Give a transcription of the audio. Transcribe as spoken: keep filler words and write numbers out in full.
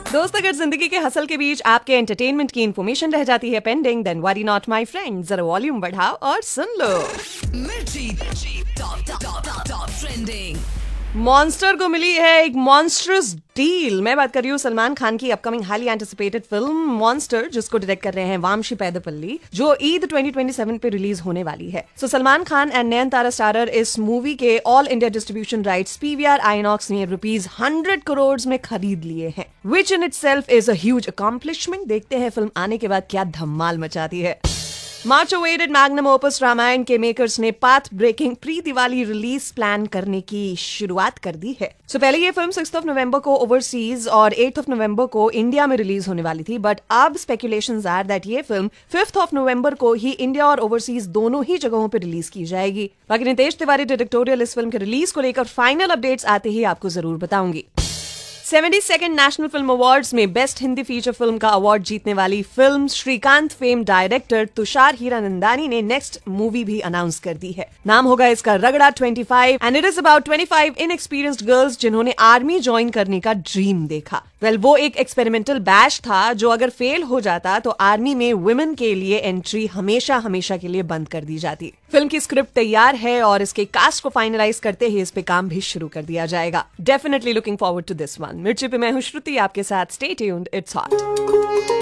दोस्त, अगर जिंदगी के हसल के बीच आपके एंटरटेनमेंट की इन्फॉर्मेशन रह जाती है pending, then worry not my friend, जरा वॉल्यूम बढ़ाओ और सुन लो। मिर्ची top top top top trending. Monster को मिली है एक मॉन्स्टरस डील। मैं बात कर रही हूँ सलमान खान की upcoming highly anticipated film monster, जिसको डायरेक्ट कर रहे हैं वामशी पैदपल्ली, जो ईद ट्वेंटी ट्वेंटी सेवन पे रिलीज होने वाली है। सो so, Salman Khan and Nayantara starrer इस मूवी के all India distribution rights PVR INOX ने रुपीज हंड्रेड करोड़ में खरीद लिए हैं, विच in itself is a huge accomplishment. देखते हैं फिल्म आने के बाद क्या धमाल मचाती है। Much awaited magnum opus Ramayan के मेकर्स ने path breaking pre Diwali release plan करने की शुरुआत कर दी है। सो so, पहले ये फिल्म सिक्स्थ ऑफ नवंबर को ओवरसीज और एट्थ ऑफ नवंबर को इंडिया में रिलीज होने वाली थी, बट अब स्पेकुलेशंस आर दैट ये फिल्म फिफ्थ ऑफ नवंबर को ही इंडिया और ओवरसीज दोनों ही जगहों पर रिलीज की जाएगी। बाकी नितेश तिवारी डायरेक्टोरियल इस फिल्म के रिलीज को लेकर फाइनल अपडेट्स आते ही आपको जरूर बताऊंगी। Seventy second national film awards में बेस्ट हिंदी फीचर फिल्म का अवार्ड जीतने वाली film Shrikant fame director Tushar Hiranandani ने नेक्स्ट मूवी भी अनाउंस कर दी है। नाम होगा इसका रगड़ा twenty five and it is about twenty five inexperienced girls जिन्होंने आर्मी ज्वाइन करने का ड्रीम देखा। वेल well, वो एक एक्सपेरिमेंटल बैच था जो अगर फेल हो जाता तो आर्मी में वुमेन के लिए एंट्री हमेशा हमेशा के लिए बंद कर दी जाती। फिल्म की स्क्रिप्ट तैयार है और इसके कास्ट को फाइनलाइज करते ही इस पे काम भी शुरू कर दिया जाएगा। Definitely looking forward to this one. मिर्ची पे मैं हूं श्रुति आपके साथ। Stay tuned, it's hot.